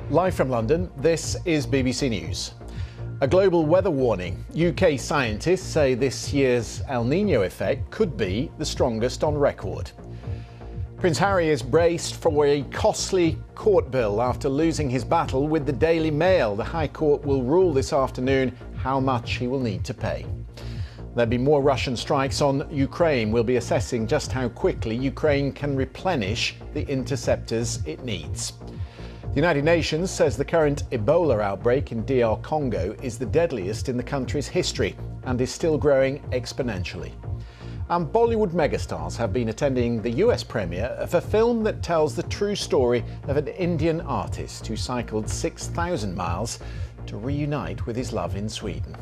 Live from London, this is BBC News. A global weather warning. UK scientists say this year's El Niño effect could be the strongest on record. Prince Harry is braced for a costly court bill after losing his battle with the Daily Mail. The High Court will rule this afternoon how much he will need to pay. There'll be more Russian strikes on Ukraine. We'll be assessing just how quickly Ukraine can replenish the interceptors it needs. The United Nations says the current Ebola outbreak in DR Congo is the deadliest in the country's history and is still growing exponentially. And Bollywood megastars have been attending the US premiere of a film that tells the true story of an Indian artist who cycled 6,000 miles to reunite with his love in Sweden.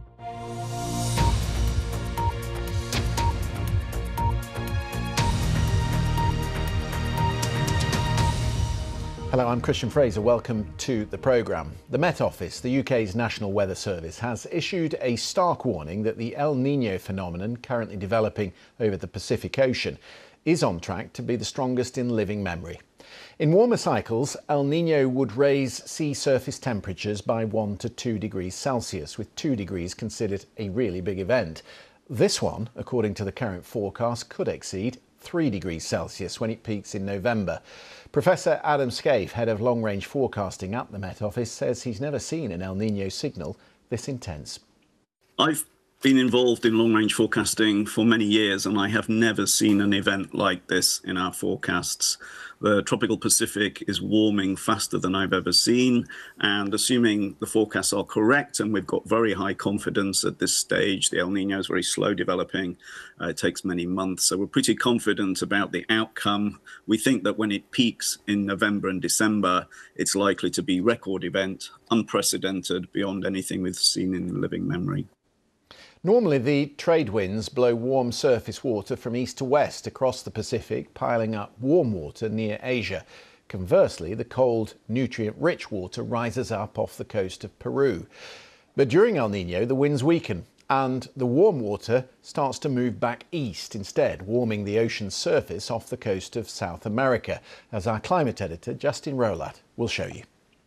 Hello, I'm Christian Fraser. Welcome to the programme. The Met Office, the UK's National Weather Service, has issued a stark warning that the El Niño phenomenon currently developing over the Pacific Ocean is on track to be the strongest in living memory. In warmer cycles, El Niño would raise sea surface temperatures by 1 to 2 degrees Celsius, with 2 degrees considered a really big event. This one, according to the current forecast, could exceed 3 degrees Celsius when it peaks in November. Professor Adam Scaife, head of long-range forecasting at the Met Office, says he's never seen an El Niño signal this intense. I've been involved in long-range forecasting for many years, and I have never seen an event like this in our forecasts. The tropical Pacific is warming faster than I've ever seen, and assuming the forecasts are correct, and we've got very high confidence at this stage, the El Niño is very slow developing. It takes many months, so we're pretty confident about the outcome. We think that when it peaks in November and December, it's likely to be record event, unprecedented beyond anything we've seen in living memory. Normally, the trade winds blow warm surface water from east to west across the Pacific, piling up warm water near Asia. Conversely, the cold, nutrient-rich water rises up off the coast of Peru. But during El Niño, the winds weaken and the warm water starts to move back east instead, warming the ocean's surface off the coast of South America, as our climate editor, Justin Rolat, will show you.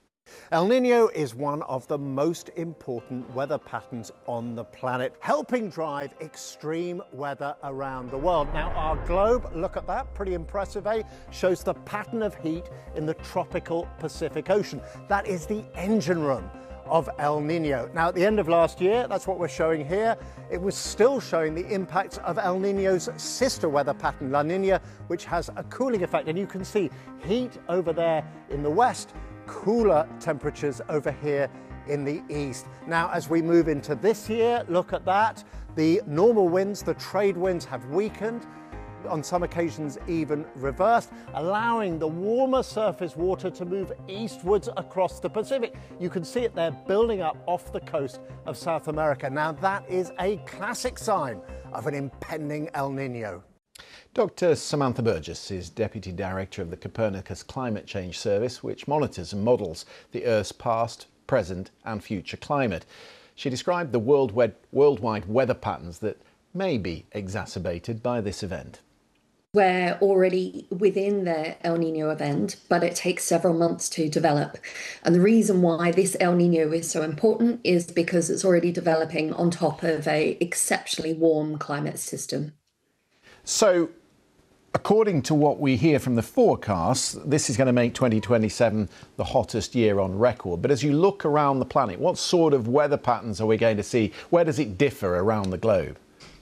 El Niño is one of the most important weather patterns on the planet, helping drive extreme weather around the world. Now, our globe, look at that, pretty impressive, eh? Shows the pattern of heat in the tropical Pacific Ocean. That is the engine room of El Niño. Now, at the end of last year, that's what we're showing here, it was still showing the impacts of El Niño's sister weather pattern, La Niña, which has a cooling effect. And you can see heat over there in the west, cooler temperatures over here in the east. Now, as we move into this year, look at that. The normal winds, the trade winds have weakened, on some occasions even reversed, allowing the warmer surface water to move eastwards across the Pacific. You can see it there building up off the coast of South America. Now, that is a classic sign of an impending El Niño. Dr. Samantha Burgess is Deputy Director of the Copernicus Climate Change Service, which monitors and models the Earth's past, present and future climate. She described the worldwide weather patterns that may be exacerbated by this event. We're already within the El Niño event, but it takes several months to develop. And the reason why this El Niño is so important is because it's already developing on top of an exceptionally warm climate system. So, according to what we hear from the forecasts, this is going to make 2027 the hottest year on record. But as you look around the planet, what sort of weather patterns are we going to see? Where does it differ around the globe?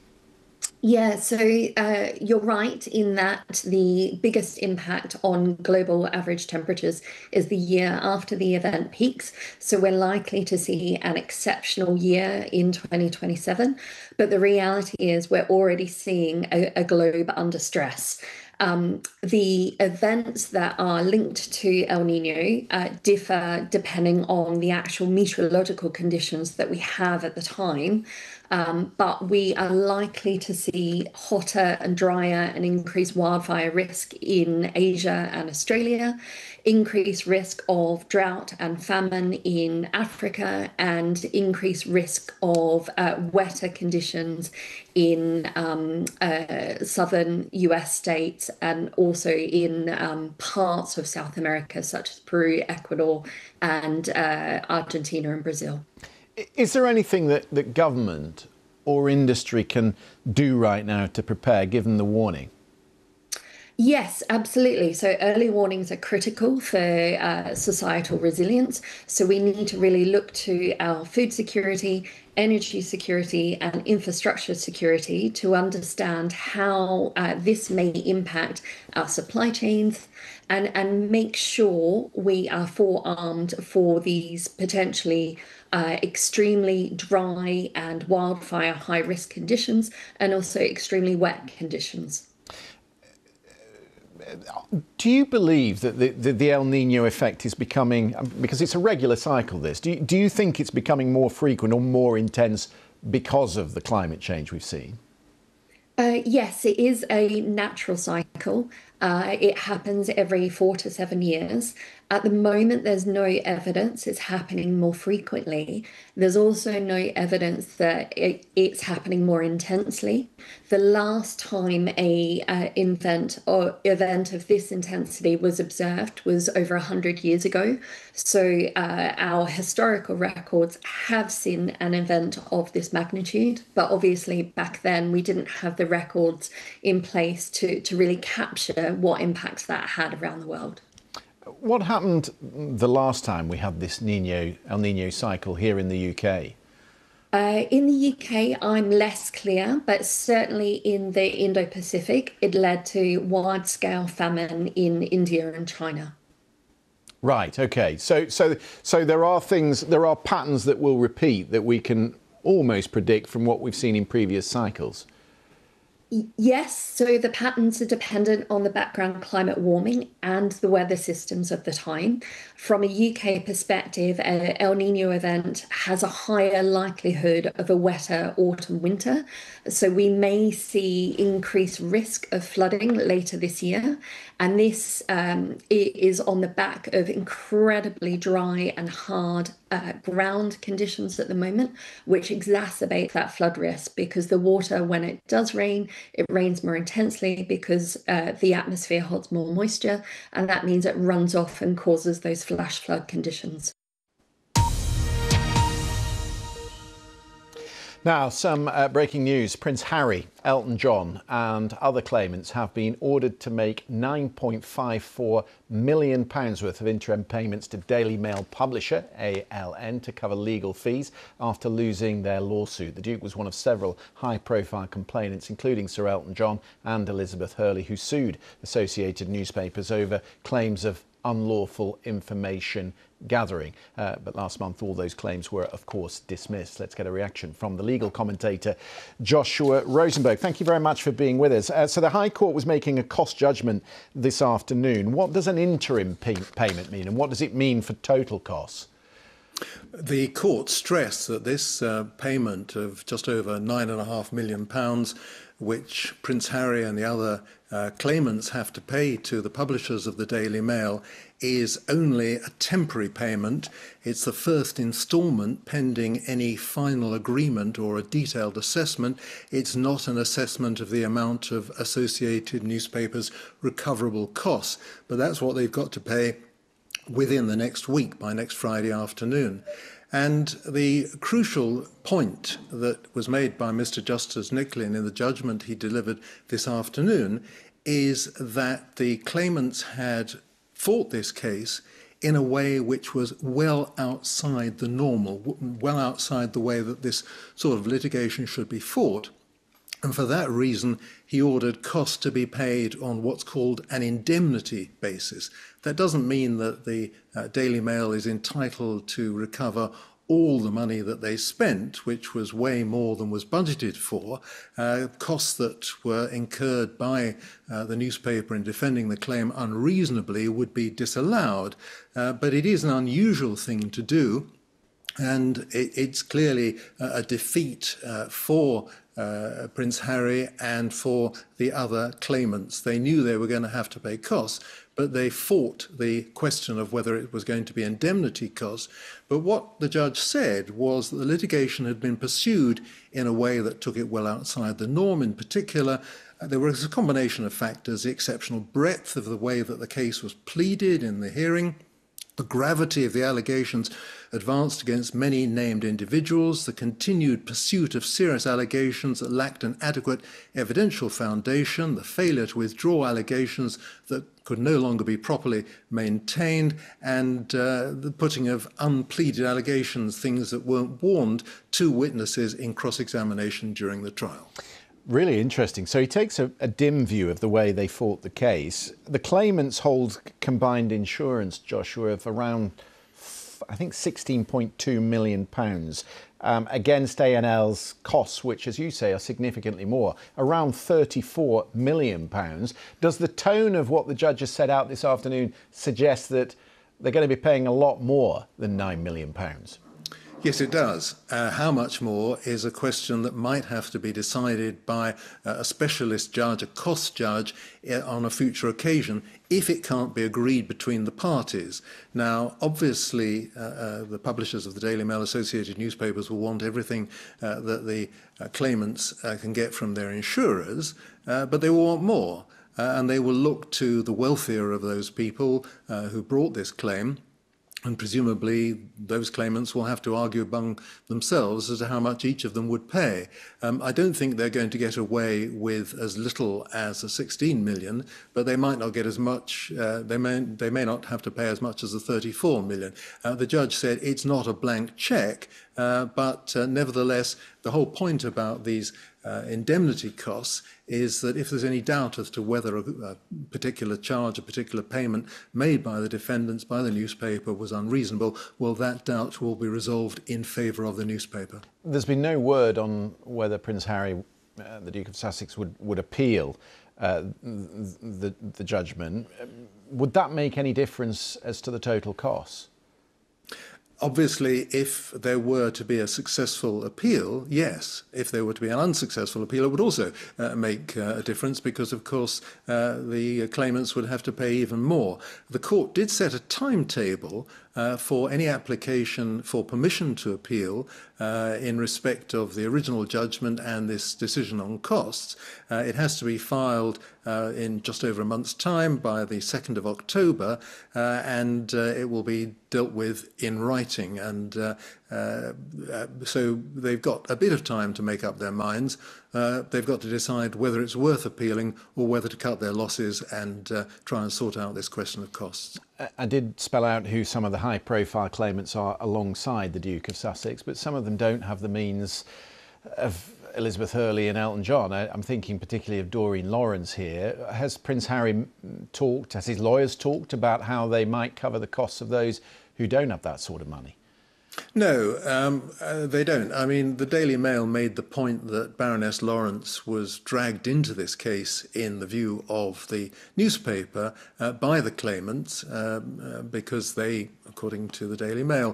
Yeah, so you're right in that the biggest impact on global average temperatures is the year after the event peaks. So we're likely to see an exceptional year in 2027. But the reality is we're already seeing a globe under stress. The events that are linked to El Niño differ depending on the actual meteorological conditions that we have at the time. But we are likely to see hotter and drier and increased wildfire risk in Asia and Australia, increased risk of drought and famine in Africa, and increased risk of wetter conditions in southern US states and also in parts of South America, such as Peru, Ecuador, and Argentina and Brazil. Is there anything that government or industry can do right now to prepare, given the warning? Yes, absolutely. So early warnings are critical for societal resilience. So we need to really look to our food security, energy security, and infrastructure security to understand how this may impact our supply chains and make sure we are forearmed for these potentially extremely dry and wildfire high risk conditions, and also extremely wet conditions. Do you believe that the El Nino effect is becoming, because it's a regular cycle, this, do you think it's becoming more frequent or more intense because of the climate change we've seen? Yes, it is a natural cycle. It happens every 4 to 7 years. At the moment, there's no evidence it's happening more frequently. There's also no evidence that it's happening more intensely. The last time a event of this intensity was observed was over 100 years ago. So our historical records have seen an event of this magnitude, but obviously back then we didn't have the records in place to really capture what impacts that had around the world. What happened the last time we had this El Nino cycle here in the UK? In the UK, I'm less clear, but certainly in the Indo-Pacific, it led to wide-scale famine in India and China. Right. Okay. So there are patterns that will repeat that we can almost predict from what we've seen in previous cycles. Yes, so the patterns are dependent on the background climate warming and the weather systems of the time. From a UK perspective, an El Nino event has a higher likelihood of a wetter autumn winter. So we may see increased risk of flooding later this year. And this is on the back of incredibly dry and hard ground conditions at the moment, which exacerbate that flood risk because the water, when it does rain, it rains more intensely because the atmosphere holds more moisture, and that means it runs off and causes those flash flood conditions. Now, some breaking news. Prince Harry, Elton John and other claimants have been ordered to make £9.54 million worth of interim payments to Daily Mail publisher ALN to cover legal fees after losing their lawsuit. The Duke was one of several high-profile complainants, including Sir Elton John and Elizabeth Hurley, who sued Associated Newspapers over claims of unlawful information gathering. But last month, all those claims were, of course, dismissed. Let's get a reaction from the legal commentator, Joshua Rosenberg. Thank you very much for being with us. So the High Court was making a cost judgment this afternoon. What does an interim payment mean, and what does it mean for total costs? The court stressed that this payment of just over £9.5 million, which Prince Harry and the other claimants have to pay to the publishers of the Daily Mail, is only a temporary payment. It's the first instalment pending any final agreement or a detailed assessment. It's not an assessment of the amount of Associated Newspapers' recoverable costs, but that's what they've got to pay within the next week, by next Friday afternoon. And the crucial point that was made by Mr. Justice Nicklin in the judgment he delivered this afternoon is that the claimants had fought this case in a way which was well outside the normal, well outside the way that this sort of litigation should be fought. And for that reason, he ordered costs to be paid on what's called an indemnity basis. That doesn't mean that the Daily Mail is entitled to recover all the money that they spent, which was way more than was budgeted for. Costs that were incurred by the newspaper in defending the claim unreasonably would be disallowed. But it is an unusual thing to do, and it's clearly a defeat for Prince Harry and for the other claimants. They knew they were going to have to pay costs, but they fought the question of whether it was going to be indemnity costs. But what the judge said was that the litigation had been pursued in a way that took it well outside the norm. In particular, There was a combination of factors: the exceptional breadth of the way that the case was pleaded in the hearing, the gravity of the allegations advanced against many named individuals, the continued pursuit of serious allegations that lacked an adequate evidential foundation, the failure to withdraw allegations that could no longer be properly maintained, and the putting of unpleaded allegations, things that weren't warned, to witnesses in cross-examination during the trial. Really interesting. So he takes a dim view of the way they fought the case. The claimants hold combined insurance, Joshua, of around, I think, £16.2 million against A&L's costs, which, as you say, are significantly more, around £34 million. Does the tone of what the judge has set out this afternoon suggest that they're going to be paying a lot more than £9 million? Yes, it does. How much more is a question that might have to be decided by a specialist judge, a cost judge, on a future occasion, if it can't be agreed between the parties. Now, obviously, the publishers of the Daily Mail Associated Newspapers will want everything that the claimants can get from their insurers, but they will want more. And they will look to the welfare of those people who brought this claim. And presumably those claimants will have to argue among themselves as to how much each of them would pay. I don't think they're going to get away with as little as the 16 million, but they might not get as much, they may not have to pay as much as the 34 million. The judge said it's not a blank cheque, but nevertheless, the whole point about these indemnity costs is that if there's any doubt as to whether a particular charge, a particular payment made by the defendants, by the newspaper, was unreasonable, well, that doubt will be resolved in favour of the newspaper. There's been no word on whether Prince Harry, the Duke of Sussex, would appeal the judgment. Would that make any difference as to the total costs? Obviously, if there were to be a successful appeal, yes. If there were to be an unsuccessful appeal, it would also make a difference because, of course, the claimants would have to pay even more. The court did set a timetable for any application for permission to appeal in respect of the original judgment and this decision on costs. It has to be filed in just over a month's time by the 2nd of October, and it will be dealt with in writing. And so they've got a bit of time to make up their minds. They've got to decide whether it's worth appealing or whether to cut their losses and try and sort out this question of costs. I did spell out who some of the high-profile claimants are alongside the Duke of Sussex, but some of them don't have the means of Elizabeth Hurley and Elton John. I'm thinking particularly of Doreen Lawrence here. Has Prince Harry talked, has his lawyers talked about how they might cover the costs of those who don't have that sort of money? No, they don't. I mean, the Daily Mail made the point that Baroness Lawrence was dragged into this case in the view of the newspaper by the claimants because they, according to the Daily Mail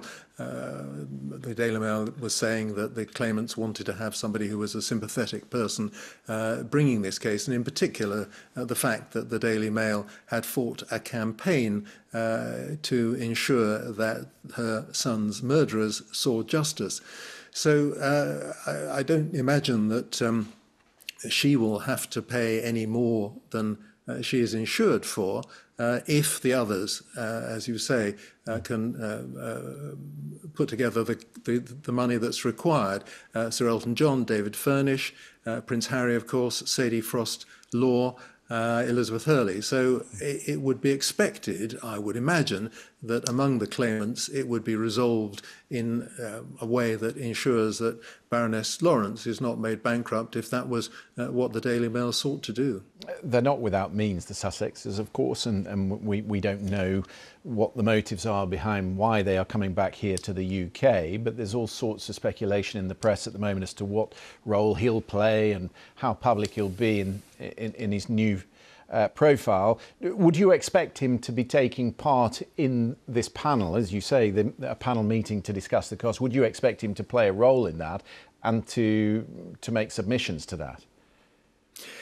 was saying that the claimants wanted to have somebody who was a sympathetic person bringing this case, and in particular the fact that the Daily Mail had fought a campaign to ensure that her son's murderers saw justice. So I don't imagine that she will have to pay any more than she is insured for if the others, as you say, can put together the money that's required. Sir Elton John, David Furnish, Prince Harry, of course, Sadie Frost-Law, Elizabeth Hurley. So it would be expected, I would imagine, that among the claimants it would be resolved in a way that ensures that Baroness Lawrence is not made bankrupt if that was what the Daily Mail sought to do. They're not without means, the Sussexes, of course, and we don't know what the motives are behind why they are coming back here to the UK, but there's all sorts of speculation in the press at the moment as to what role he'll play and how public he'll be in his new profile. Would you expect him to be taking part in this panel, as you say, a panel meeting to discuss the cost? Would you expect him to play a role in that and to make submissions to that?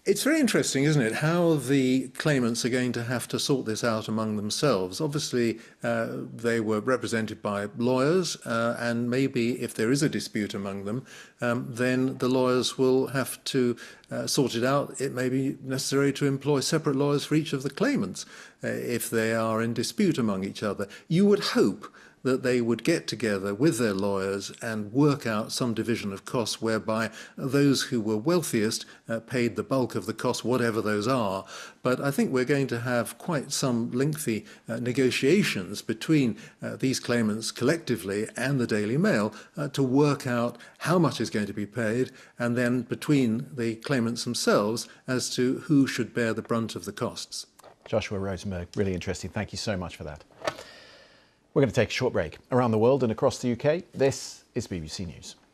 It's very interesting, isn't it, how the claimants are going to have to sort this out among themselves. Obviously, they were represented by lawyers, and maybe if there is a dispute among them, then the lawyers will have to sort it out. It may be necessary to employ separate lawyers for each of the claimants if they are in dispute among each other. You would hope that they would get together with their lawyers and work out some division of costs whereby those who were wealthiest paid the bulk of the costs, whatever those are. But I think we're going to have quite some lengthy negotiations between these claimants collectively and the Daily Mail to work out how much is going to be paid, and then between the claimants themselves as to who should bear the brunt of the costs. Joshua Rosenberg, really interesting. Thank you so much for that. We're going to take a short break. Around the world and across the UK, this is BBC News.